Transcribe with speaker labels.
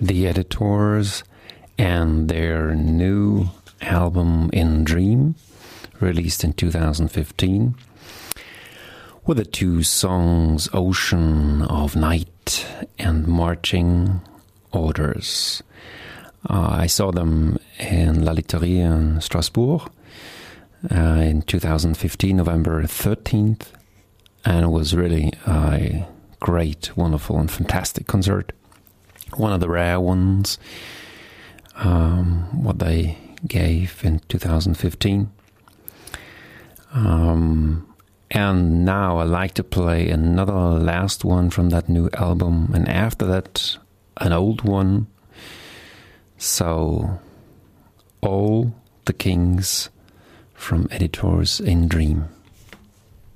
Speaker 1: The Editors and their new album In Dream, released in 2015, with the two songs Ocean of Night and Marching Orders. I saw them in La Literie in Strasbourg in 2015, November 13th, and it was really a great, wonderful and fantastic concert. One of the rare ones, what they gave in 2015. And now I like to play another last one from that new album, and after that an old one. So, All the Kings from Editors in Dream.